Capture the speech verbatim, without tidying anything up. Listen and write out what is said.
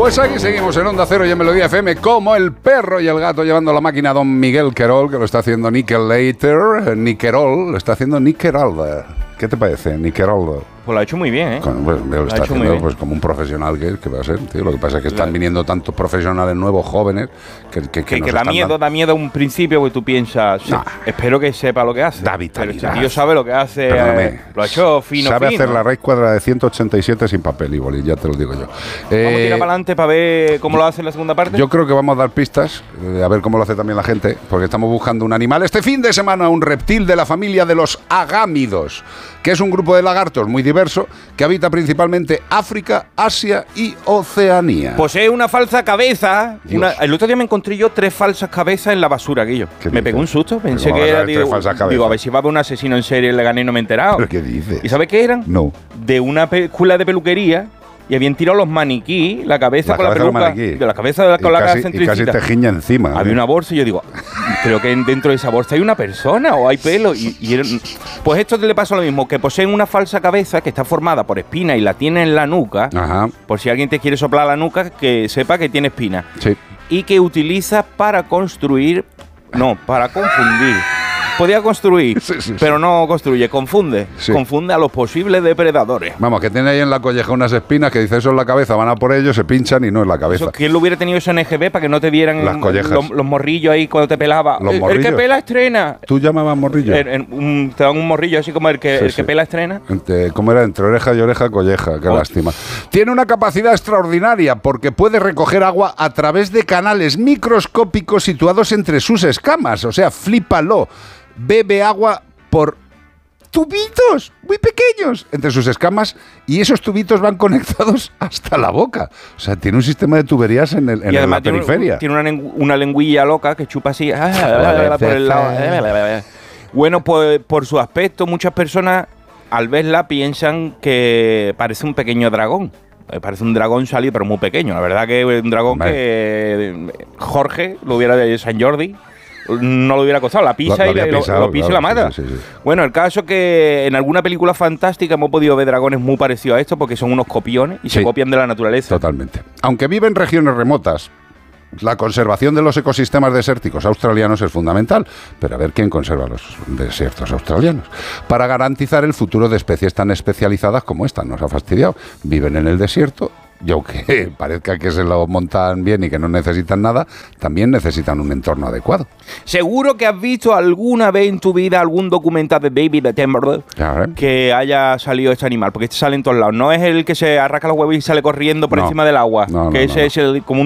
Pues aquí seguimos en Onda Cero y en Melodía F M como el perro y el gato llevando la máquina a don Miguel Querol, que lo está haciendo Nickelator, Nickerol, lo está haciendo Nickerol. ¿Qué te parece, Nickerol? Pues lo ha hecho muy bien, ¿eh? Con, pues, lo, lo está haciendo pues, como un profesional que, que va a ser, tío. Lo que pasa es que están viniendo tantos profesionales nuevos, jóvenes, que, que, que, que, nos que da están miedo, dando... da miedo a un principio, porque tú piensas, sí, nah. espero que sepa lo que hace. Da vitalidad. Pero este tío sabe lo que hace, eh, lo ha hecho fino, Sabe fino. hacer la raíz cuadrada de ciento ochenta y siete sin papel y boli, ya te lo digo yo. Eh, vamos a tirar para adelante para ver cómo lo hace en la segunda parte. Yo creo que vamos a dar pistas, eh, a ver cómo lo hace también la gente, porque estamos buscando un animal. Este fin de semana, un reptil de la familia de los agámidos, que es un grupo de lagartos muy diverso que habita principalmente África, Asia y Oceanía. Posee una falsa cabeza. Una, el otro día me encontré yo tres falsas cabezas en la basura, Guillo. Me pegó un susto. Pensé que era. Digo, digo, a ver si va a haber un asesino en serie, le gané y no me he enterado. ¿Pero qué dices? ¿Y sabes qué eran? No. De una escuela de peluquería. Y habían tirado los maniquí, la cabeza la con cabeza la peluca, de, de la cabeza de la, con la casi, cara y casi te giña encima. Había ¿eh? una bolsa y yo digo, creo que dentro de esa bolsa hay una persona o hay pelo. Y, y era, pues esto le pasa lo mismo, que poseen una falsa cabeza que está formada por espina y la tiene en la nuca. Ajá. Por si alguien te quiere soplar la nuca, que sepa que tiene espina. Sí. Y que utiliza para construir, no, para confundir. Podía construir, sí, sí, sí. pero no construye, confunde. Sí. Confunde a los posibles depredadores. Vamos, que tiene ahí en la colleja unas espinas que dice eso en la cabeza, van a por ellos, se pinchan y no en la cabeza. Eso, ¿quién lo hubiera tenido eso en N G B para que no te dieran las collejas? Los, los morrillos ahí cuando te pelaba? ¿Los el, morrillos? el que pela estrena. ¿Tú llamabas morrillo? El, el, un, te dan un morrillo así como el que, sí, el que sí. pela estrena. Entre, ¿Cómo era? Entre oreja y oreja, colleja. Qué oh. lástima. Tiene una capacidad extraordinaria porque puede recoger agua a través de canales microscópicos situados entre sus escamas. O sea, flípalo. Bebe agua por tubitos muy pequeños entre sus escamas y esos tubitos van conectados hasta la boca. O sea, tiene un sistema de tuberías en, el, en y la tiene periferia. Un, tiene una, una lengüilla loca que chupa así por el lado. Bueno, pues por su aspecto, muchas personas al verla piensan que parece un pequeño dragón. Parece un dragón salido, pero muy pequeño. La verdad que es un dragón vale. que Jorge lo hubiera de San Jordi. No lo hubiera costado, la pisa lo, lo y pisado, lo, lo pisa claro, y la mata. Sí, sí, sí. Bueno, el caso es que en alguna película fantástica hemos podido ver dragones muy parecidos a esto porque son unos copiones y sí, se copian de la naturaleza. Totalmente. Aunque vive en regiones remotas, la conservación de los ecosistemas desérticos australianos es fundamental. Pero a ver quién conserva los desiertos australianos. Para garantizar el futuro de especies tan especializadas como esta. Nos ha fastidiado. Viven en el desierto. Y aunque parezca que se lo montan bien y que no necesitan nada, también necesitan un entorno adecuado. Seguro que has visto alguna vez en tu vida algún documental de David Attenborough que haya salido este animal, porque este sale en todos lados. No es el que se arranca los huevos y sale corriendo por no, encima del agua, no, no, que no, ese no. es el, como un